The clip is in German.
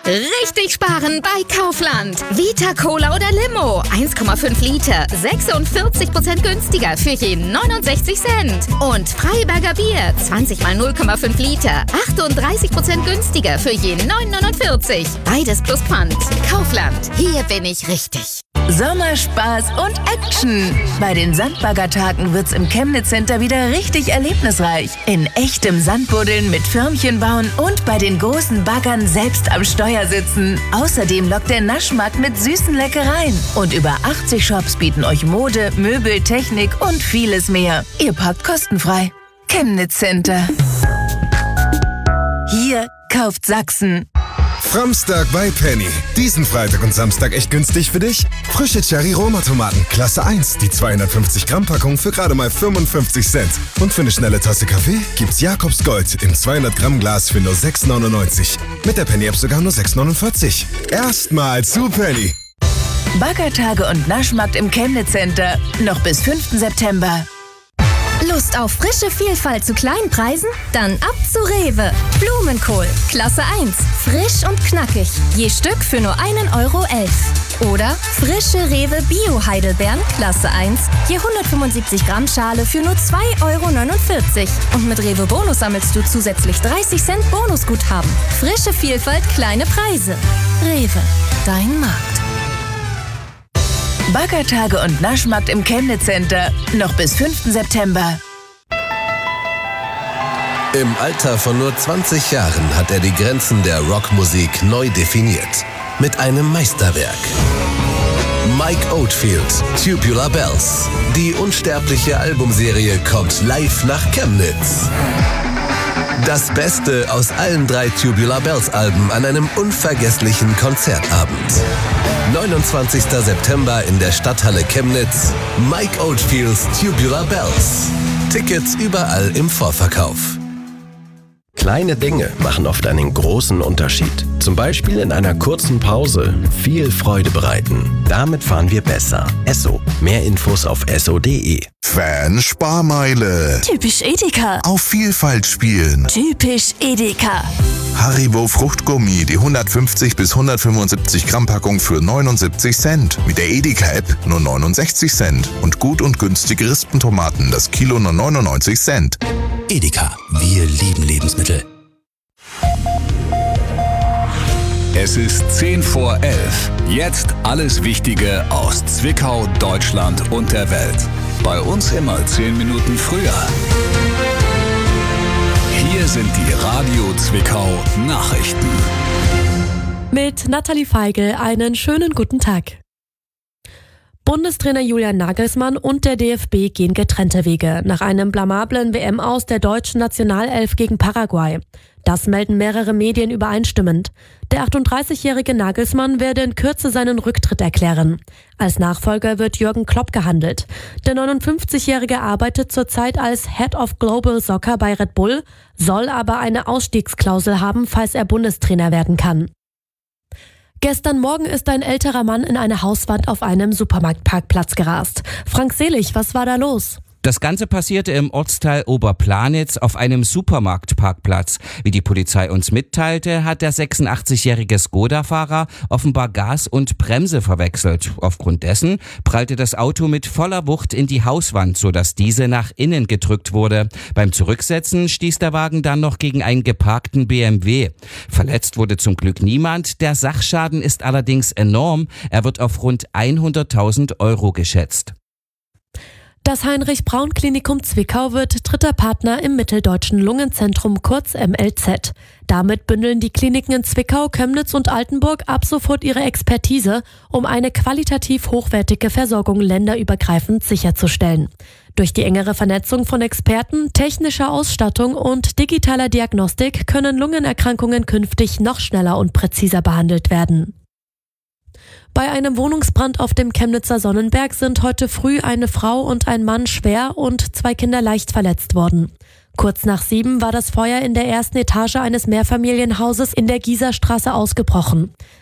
Richtig sparen bei Kaufland. Vita Cola oder Limo. 1,5 Liter. 46% günstiger für je 69 Cent. Und Freiberger Bier. 20 mal 0,5 Liter. 38% günstiger für je 9,49. Beides plus Pfand. Kaufland. Hier bin ich richtig. Sommerspaß und Action. Bei den Sandbaggertagen wird's im Chemnitz Center wieder richtig erlebnisreich. In echtem Sandbuddeln mit Förmchen bauen und bei den großen Baggern selbst am Steuer sitzen. Außerdem lockt der Naschmarkt mit süßen Leckereien. Und über 80 Shops bieten euch Mode, Möbel, Technik und vieles mehr. Ihr parkt kostenfrei. Chemnitz Center. Hier kauft Sachsen. Framstag bei Penny. Diesen Freitag und Samstag echt günstig für dich? Frische Cherry-Roma-Tomaten, Klasse 1, die 250 Gramm Packung für gerade mal 55 Cent. Und für eine schnelle Tasse Kaffee gibt's Jakobs Gold im 200 Gramm Glas für nur 6,99. Mit der Penny-App sogar nur 6,49. Erstmal zu Penny. Baggertage und Naschmarkt im Chemnitz Center. Noch bis 5. September. Lust auf frische Vielfalt zu kleinen Preisen? Dann ab zu Rewe. Blumenkohl, Klasse 1. Frisch und knackig. Je Stück für nur 1,11 €. Oder frische Rewe Bio-Heidelbeeren, Klasse 1. Je 175 Gramm Schale für nur 2,49 €. Und mit Rewe Bonus sammelst du zusätzlich 30 Cent Bonusguthaben. Frische Vielfalt, kleine Preise. Rewe, dein Markt. Baggertage und Naschmarkt im Chemnitz Center. Noch bis 5. September. Im Alter von nur 20 Jahren hat er die Grenzen der Rockmusik neu definiert. Mit einem Meisterwerk. Mike Oldfield, Tubular Bells. Die unsterbliche Albumserie kommt live nach Chemnitz. Das Beste aus allen 3 Tubular Bells Alben an einem unvergesslichen Konzertabend. 29. September in der Stadthalle Chemnitz. Mike Oldfields Tubular Bells. Tickets überall im Vorverkauf. Kleine Dinge machen oft einen großen Unterschied. Zum Beispiel in einer kurzen Pause viel Freude bereiten. Damit fahren wir besser. Esso. Mehr Infos auf esso.de. Fan-Sparmeile. Typisch Edeka. Auf Vielfalt spielen. Typisch Edeka. Haribo Fruchtgummi, die 150 bis 175 Gramm Packung für 79 Cent. Mit der Edeka-App nur 69 Cent. Und gut und günstige Rispentomaten, das Kilo nur 99 Cent. Edeka, wir lieben Lebensmittel. Es ist 10 vor 11. Jetzt alles Wichtige aus Zwickau, Deutschland und der Welt. Bei uns immer 10 Minuten früher. Hier sind die Radio Zwickau Nachrichten. Mit Nathalie Feigl einen schönen guten Tag. Bundestrainer Julian Nagelsmann und der DFB gehen getrennte Wege nach einem blamablen WM-Aus der deutschen Nationalelf gegen Paraguay. Das melden mehrere Medien übereinstimmend. Der 38-jährige Nagelsmann werde in Kürze seinen Rücktritt erklären. Als Nachfolger wird Jürgen Klopp gehandelt. Der 59-jährige arbeitet zurzeit als Head of Global Soccer bei Red Bull, soll aber eine Ausstiegsklausel haben, falls er Bundestrainer werden kann. Gestern Morgen ist ein älterer Mann in eine Hauswand auf einem Supermarktparkplatz gerast. Frank Selig, was war da los? Das Ganze passierte im Ortsteil Oberplanitz auf einem Supermarktparkplatz. Wie die Polizei uns mitteilte, hat der 86-jährige Skoda-Fahrer offenbar Gas und Bremse verwechselt. Aufgrund dessen prallte das Auto mit voller Wucht in die Hauswand, sodass diese nach innen gedrückt wurde. Beim Zurücksetzen stieß der Wagen dann noch gegen einen geparkten BMW. Verletzt wurde zum Glück niemand. Der Sachschaden ist allerdings enorm. Er wird auf rund 100.000 € geschätzt. Das Heinrich-Braun-Klinikum Zwickau wird dritter Partner im Mitteldeutschen Lungenzentrum, kurz MLZ. Damit bündeln die Kliniken in Zwickau, Chemnitz und Altenburg ab sofort ihre Expertise, um eine qualitativ hochwertige Versorgung länderübergreifend sicherzustellen. Durch die engere Vernetzung von Experten, technischer Ausstattung und digitaler Diagnostik können Lungenerkrankungen künftig noch schneller und präziser behandelt werden. Bei einem Wohnungsbrand auf dem Chemnitzer Sonnenberg sind heute früh eine Frau und ein Mann schwer und 2 Kinder leicht verletzt worden. Kurz nach 7 war das Feuer in der ersten Etage eines Mehrfamilienhauses in der Gieserstraße ausgebrochen.